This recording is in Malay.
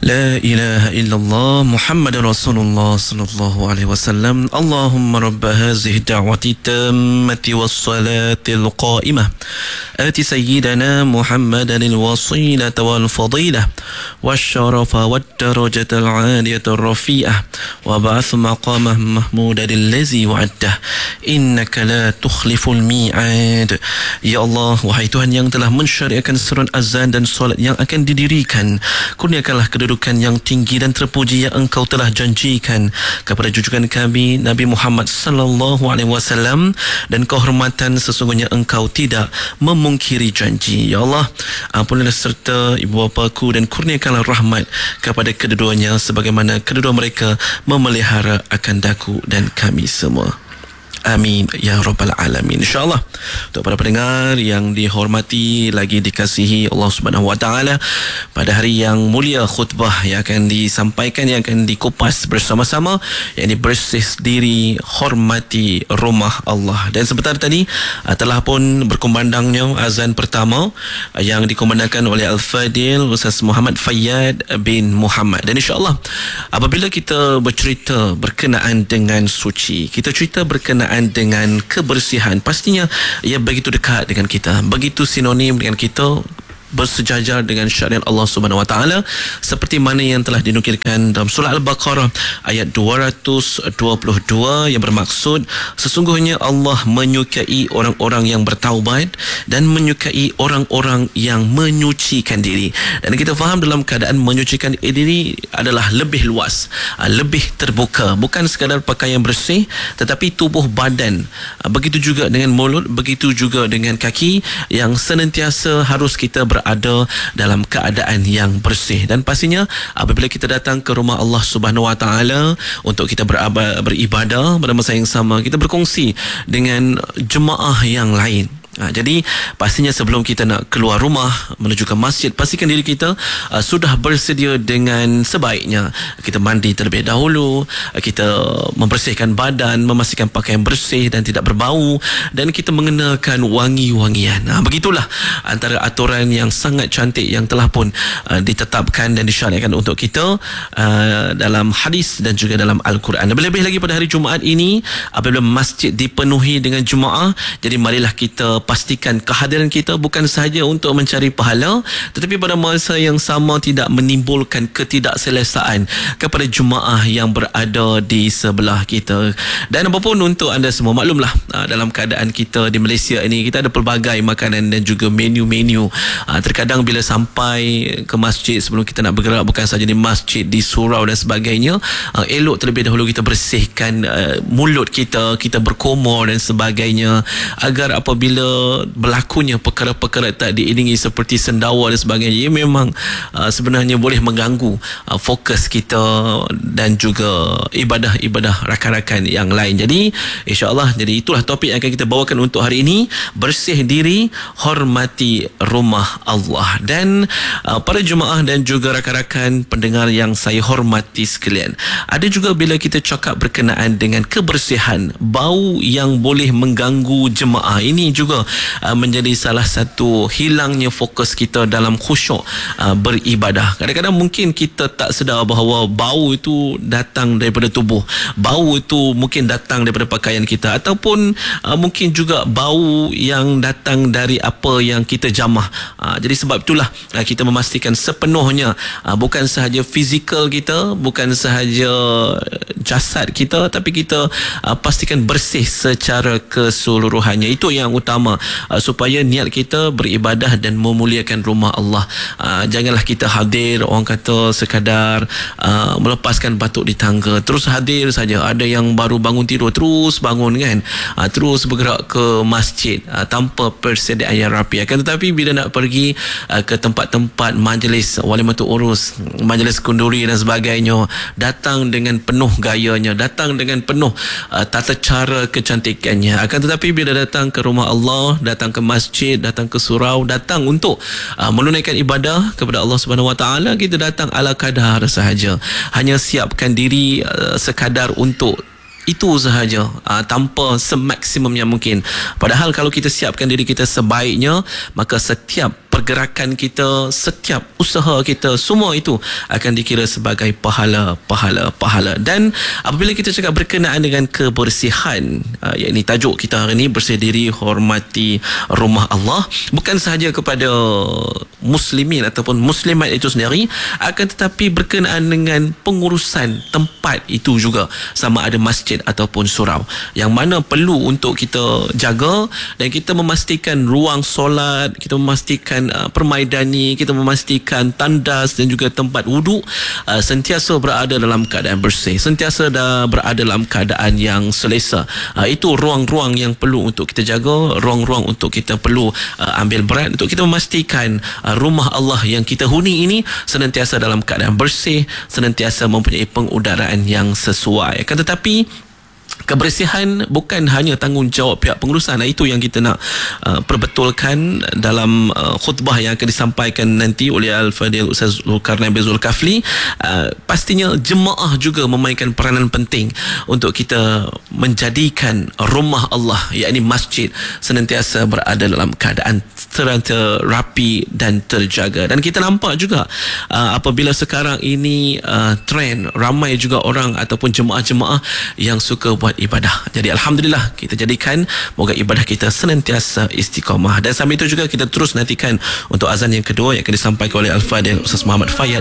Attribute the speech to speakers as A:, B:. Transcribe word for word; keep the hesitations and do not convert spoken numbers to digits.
A: لا إله إلا الله محمد رسول الله صلى الله عليه وسلم اللهم رب هذه الدعوة التامة والصلاة القائمة آت سيدنا محمدا الوصيلة والفضيلة والشرف والدرجة العالية الرفيعة وبعث مقامه محمودا الذي وعده إنك لا تخلف الميعاد. Ya Allah, wahai Tuhan yang telah mensyariatkan seruan azan dan solat yang akan didirikan, kurniakanlah kedudukan yang tinggi dan terpuji yang Engkau telah janjikan kepada junjungan kami Nabi Muhammad sallallahu alaihi wasallam, dan kehormatan sesungguhnya Engkau tidak memungkiri janji. Ya Allah, ampunilah serta ibu bapaku dan kurniakanlah rahmat kepada kedua-duanya sebagaimana kedua mereka memelihara akan daku dan kami semua. Amin ya rabbal alamin. InsyaAllah untuk para pendengar yang dihormati lagi dikasihi Allah Subhanahu wa taala, pada hari yang mulia khutbah yang akan disampaikan, yang akan dikupas bersama-sama, yakni bersih diri hormati rumah Allah. Dan sebentar tadi telah pun berkumandangnya azan pertama yang dikumandangkan oleh Al-Fadil Ustaz Muhammad Fayyad bin Muhammad. Dan insyaAllah apabila kita bercerita berkenaan dengan suci, kita cerita berkenaan dengan kebersihan, pastinya ia begitu dekat dengan kita, begitu sinonim dengan kita, bersejajar dengan syariat Allah Subhanahu wa taala, seperti mana yang telah dinukilkan dalam surah Al-Baqarah ayat dua ratus dua puluh dua yang bermaksud sesungguhnya Allah menyukai orang-orang yang bertaubat dan menyukai orang-orang yang menyucikan diri. Dan kita faham dalam keadaan menyucikan diri adalah lebih luas, lebih terbuka, bukan sekadar pakaian bersih tetapi tubuh badan, begitu juga dengan mulut, begitu juga dengan kaki, yang senantiasa harus kita ber berada dalam keadaan yang bersih. Dan pastinya apabila kita datang ke rumah Allah Subhanahu wa taala untuk kita beribadah, pada masa yang sama kita berkongsi dengan jemaah yang lain. Ha, jadi pastinya sebelum kita nak keluar rumah menuju ke masjid, pastikan diri kita uh, sudah bersedia dengan sebaiknya. Kita mandi terlebih dahulu, uh, kita membersihkan badan, memastikan pakaian bersih dan tidak berbau, dan kita mengenakan wangi-wangian. Ha, begitulah antara aturan yang sangat cantik yang telah pun uh, ditetapkan dan disyariatkan untuk kita uh, dalam hadis dan juga dalam Al-Quran. Lebih-lebih lagi pada hari Jumaat ini apabila masjid dipenuhi dengan jemaah, jadi marilah kita pastikan kehadiran kita bukan sahaja untuk mencari pahala, tetapi pada masa yang sama tidak menimbulkan ketidakselesaan kepada jemaah yang berada di sebelah kita. Dan apapun untuk anda semua, maklumlah dalam keadaan kita di Malaysia ini, kita ada pelbagai makanan dan juga menu-menu. Terkadang bila sampai ke masjid, sebelum kita nak bergerak, bukan sahaja di masjid, di surau dan sebagainya, elok terlebih dahulu kita bersihkan mulut kita, kita berkomor dan sebagainya, agar apabila berlakunya perkara-perkara tak diiringi seperti sendawa dan sebagainya, ia memang uh, sebenarnya boleh mengganggu uh, fokus kita dan juga ibadah-ibadah rakan-rakan yang lain. Jadi insya-Allah, jadi itulah topik yang akan kita bawakan untuk hari ini, bersih diri hormati rumah Allah. Dan uh, para jemaah dan juga rakan-rakan pendengar yang saya hormati sekalian, ada juga bila kita cakap berkenaan dengan kebersihan, bau yang boleh mengganggu jemaah, ini juga Uh, menjadi salah satu hilangnya fokus kita dalam khusyuk uh, beribadah. Kadang-kadang mungkin kita tak sedar bahawa bau itu datang daripada tubuh, bau itu mungkin datang daripada pakaian kita, ataupun uh, mungkin juga bau yang datang dari apa yang kita jamah. Uh, jadi sebab itulah uh, kita memastikan sepenuhnya uh, bukan sahaja fizikal kita, bukan sahaja jasad kita, tapi kita uh, pastikan bersih secara keseluruhannya. Itu yang utama, Uh, supaya niat kita beribadah dan memuliakan rumah Allah. Uh, janganlah kita hadir, orang kata sekadar uh, melepaskan batuk di tangga, terus hadir saja. Ada yang baru bangun tidur terus bangun kan, uh, terus bergerak ke masjid uh, tanpa persediaan yang rapi. Akan tetapi bila nak pergi uh, ke tempat-tempat majlis walimatul urus, majlis kunduri dan sebagainya, datang dengan penuh gayanya, datang dengan penuh uh, tata cara kecantikannya. Akan tetapi bila datang ke rumah Allah, datang ke masjid, datang ke surau, datang untuk uh, menunaikan ibadah kepada Allah Subhanahu wa taala, kita datang ala kadar sahaja, hanya siapkan diri uh, sekadar untuk itu sahaja, uh, tanpa semaksimumnya mungkin. Padahal kalau kita siapkan diri kita sebaiknya, maka setiap pergerakan kita, setiap usaha kita, semua itu akan dikira sebagai pahala, pahala, pahala. Dan apabila kita cakap berkenaan dengan kebersihan, uh, yakni tajuk kita hari ini, bersih diri, hormati rumah Allah, bukan sahaja kepada muslimin ataupun muslimat itu sendiri, akan tetapi berkenaan dengan pengurusan tempat itu juga, sama ada masjid ataupun surau, yang mana perlu untuk kita jaga dan kita memastikan ruang solat, kita memastikan uh, permaidani, kita memastikan tandas dan juga tempat wuduk uh, sentiasa berada dalam keadaan bersih, sentiasa dah berada dalam keadaan yang selesa. Uh, itu ruang-ruang yang perlu untuk kita jaga, ruang-ruang untuk kita perlu uh, ambil berat untuk kita memastikan uh, rumah Allah yang kita huni ini senantiasa dalam keadaan bersih, senantiasa mempunyai pengudaraan yang sesuai. Akan tetapi kebersihan bukan hanya tanggungjawab pihak pengurusan. Itu yang kita nak uh, perbetulkan dalam uh, khutbah yang akan disampaikan nanti oleh Al-Fadhil Ustaz Zulkarnain bin Zulkafli. Uh, pastinya jemaah juga memainkan peranan penting untuk kita menjadikan rumah Allah, yakni masjid, senantiasa berada dalam keadaan terata, rapi dan terjaga. Dan kita nampak juga uh, apabila sekarang ini uh, trend ramai juga orang ataupun jemaah-jemaah yang suka buat ibadah. Jadi alhamdulillah, kita jadikan moga ibadah kita senantiasa istiqamah. Dan sambil itu juga kita terus nantikan untuk azan yang kedua yang akan disampaikan oleh Al-Fadhil Ustaz Muhammad Fayyad